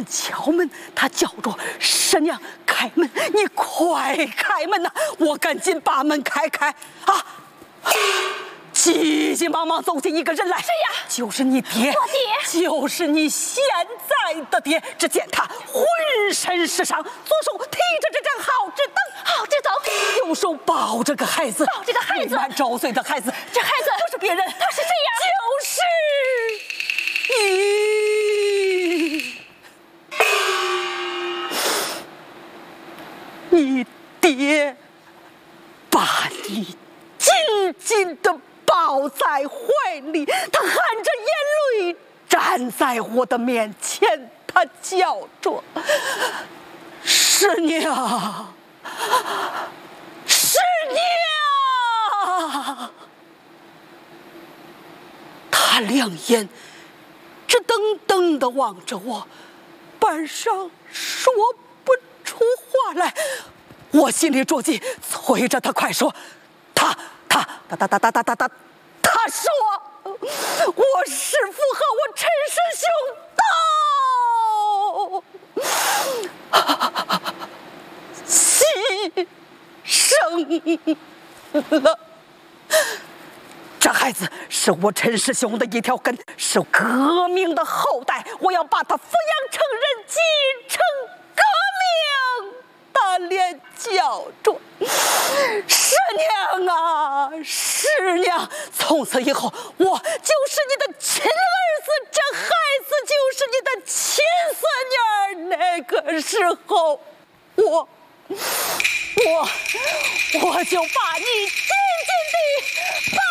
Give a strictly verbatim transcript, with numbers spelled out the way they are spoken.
敲门，他叫着：“婶娘，开门！你快开门呐！”我赶紧把门开开啊！急急忙忙走进一个人来， 谁呀？ 就是你爹， 我爹， 就是你现在的爹。只见他浑身是伤，左手提着这盏好纸灯， 好纸灯， 右手抱着个孩子， 抱着个孩子， 满周岁的孩子。 这孩子不是别人， 他是谁呀？ 就是你，你爹把你紧紧地抱在怀里，他含着眼泪站在我的面前，他叫着：“师娘，师娘！”他两眼直瞪瞪地望着我，半晌说不出话来。我心里着急，催着他快说。他他他他他他他他他他说我师父和我陈师兄牺牲了。这孩子是我陈师兄的一条根，是革命的后代，我要把他抚养成人，继承革命。他连叫着：“师娘啊，师娘！”从此以后，我就是你的亲儿子，这孩子就是你的亲孙女儿。那个时候，我我我就把你紧紧地